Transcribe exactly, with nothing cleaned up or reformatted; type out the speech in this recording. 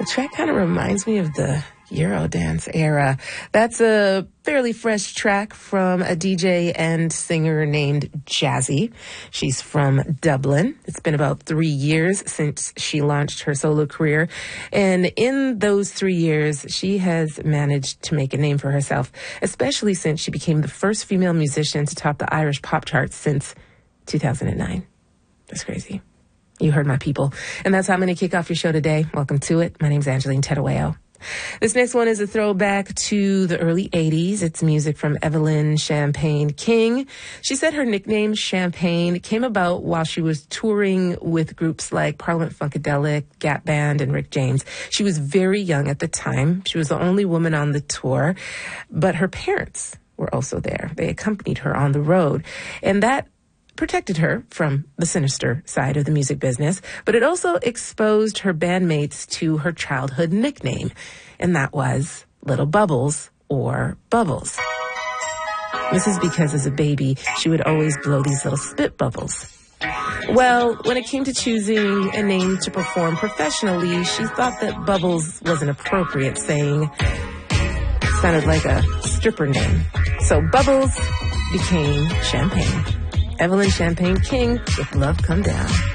The track kind of reminds me of the Eurodance era. That's a fairly fresh track from a D J and singer named Jazzy. She's from Dublin. It's been about three years since she launched her solo career. And in those three years, she has managed to make a name for herself, especially since she became the first female musician to top the Irish pop charts since two thousand nine. That's crazy. You heard my people. And that's how I'm going to kick off your show today. Welcome to it. My name's Angeline Tedaweo. This next one is a throwback to the early eighties. It's music from Evelyn Champagne King. She said her nickname, Champagne, came about while she was touring with groups like Parliament Funkadelic, Gap Band, and Rick James. She was very young at the time. She was the only woman on the tour, but her parents were also there. They accompanied her on the road, and that protected her from the sinister side of the music business, but it also exposed her bandmates to her childhood nickname, and that was Little Bubbles or Bubbles. This is because as a baby, she would always blow these little spit bubbles. Well, when it came to choosing a name to perform professionally, she thought that Bubbles wasn't appropriate, saying it sounded like a stripper name. So Bubbles became Champagne. Evelyn Champagne King with Love Come Down.